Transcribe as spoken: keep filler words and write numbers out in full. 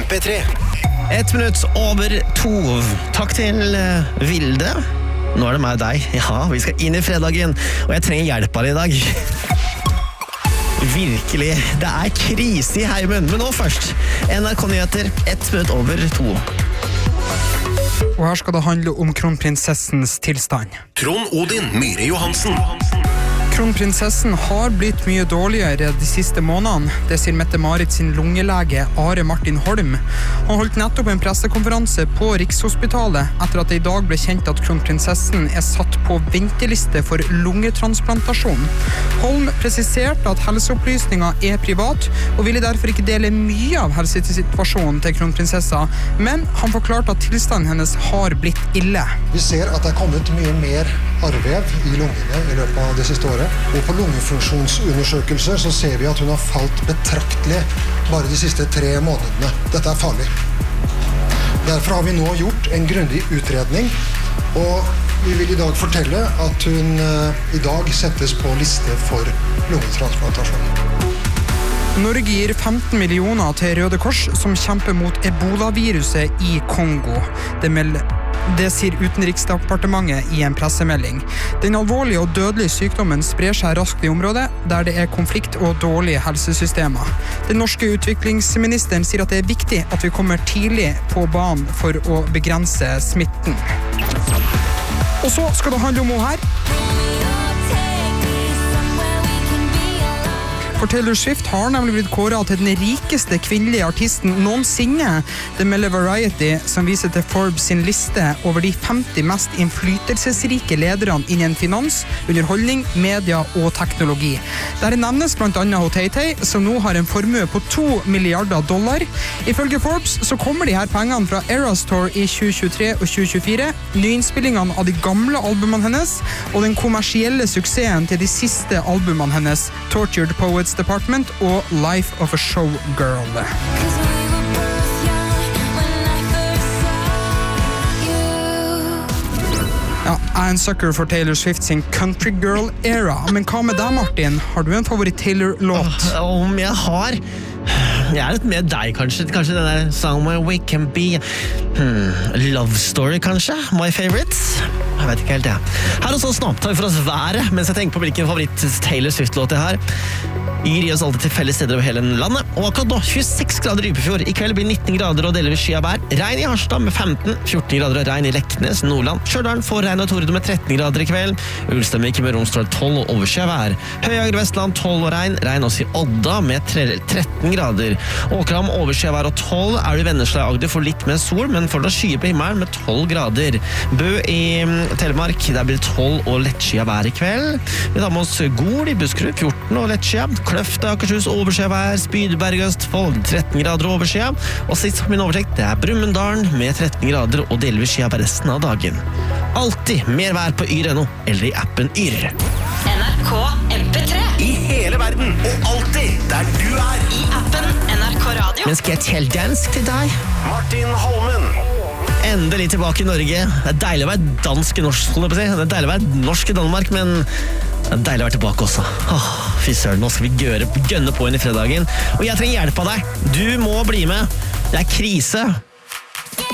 P tre. Ett minutt over to. Takk til uh, Vilde. Nå er det meg og deg. Ja, vi skal inn i fredagen, og jeg trenger hjelp av deg i dag. Virkelig. Det er krise i heimen. Men nå først. N R K-nyheter, ett minutt over to. Og her skal det handle om kronprinsessens tilstand. Trond Odin Myhre Johansen. Kronprinsessen har blitt mye dårligere de siste månedene. Det sier Mette-Marit sin lungelege Are Martin Holm. Han holdt nettopp en pressekonferanse på Rikshospitalet etter at det i dag ble kjent at kronprinsessen er satt på venteliste for lungetransplantasjon. Holm presiserte at helseopplysninger er privat, og ville derfor ikke dele mye av helsesituasjonen til kronprinsessa, men han forklarte at tilstanden hennes har blitt ille. Vi ser at det er kommet mye mer arrvev i lungene i løpet av det siste året. Og på lungefunksjonsundersøkelser så ser vi at hun har falt betraktelig bare de siste tre månedene. Dette er farlig. Derfor har vi nå gjort en grundig utredning, og vi vil i dag fortelle at hun uh, i dag settes på liste for lungetransplantasjon. Norge gir femten millioner til Røde Kors som kjemper mot Ebola-viruset i Kongo. Det melder Det sier Utenriksdepartementet i en pressemelding. Den alvorlige og dødelige sykdommen sprer seg raskt i området, der det er konflikt og dårlige helsesystemer. Den norske utviklingsministeren sier at det er viktig at vi kommer tidlig på banen for å begrense smitten. Og så skal det handle om henne her. For Taylor Swift har nemlig blitt kåret til den rikeste kvinnelige artisten noensinne. Det melder Variety, som viser til Forbes sin liste over de femti mest innflytelsesrike lederne innen finans, underholdning, media og teknologi. Der nevnes blant annet Tay-Tay, som nå har en formue på to milliarder dollar. Ifølge Forbes så kommer de her pengene fra Eras Tour i tjue tjuetre og tjue tjuefire, nyinnspillingene av de gamle albumene hennes, og den kommersielle suksessen til de siste albumene hennes, Tortured Poets Department og Life of a Showgirl. Ja, jeg er en sucker for Taylor Swift sin Country Girl era. Men hva med deg, Martin? Har du en favoritt Taylor-låt? Om jeg har... Jeg er litt med deg, kanskje. Kanskje den der Somewhere We Can Be. Hmm, Love Story, kanskje? My favorites? Jeg vet ikke helt det. Her hos oss nå tar vi for oss været, mens jeg tenker på hvilken favoritt Taylor Swift-låt jeg har. Yr gir oss alltid til felles steder over hele landet. Og akkurat nå, tjueseks grader i Rypefjord. I kveld blir nitten grader og delvis sky av vær. Regn i Harstad med femten, fjorten grader og regn i Leknes, Nordland. Stjørdalen får regn og torden med tretten grader i kveld. Ulsteinvik med Romsdal tolv og overskyet vær. Høyager Vestland tolv og regn. Regn også i Odda med tretten grader. Åkram overskyet vær og tolv. Er du i Vennesla i Agder for litt mer sol, men får da skyer på himmelen med tolv grader. Bø i Telemark, der blir det tolv og lettskyet vær i kveld. Vi tar med oss Gol i Buskerud, fjorten og lettskyet. Kløfte, Akershus, overskyet vær. Spydeberg, Østfold, tretten grader og overskyet. Og sist på min oversikt, det er Brumunddal med tretten grader og delvis skyet vær resten av dagen. Alltid mer vær på yr punkt no eller i appen Yr. N R K M P tre. I hele verden, og alltid der du er. I appen N R K Radio. Men skal jeg telle dansk til deg? Martin Holmen. Endelig tilbake i Norge. Det er deilig å være dansk i norsk, holder jeg på å si. Det er deilig å være norsk i Danmark, men det er deilig å være tilbake også. Åh, fy søren, nå skal vi gøre, gønne på inn i fredagen. Og jeg trenger hjelp av deg. Du må bli med. Det er krise.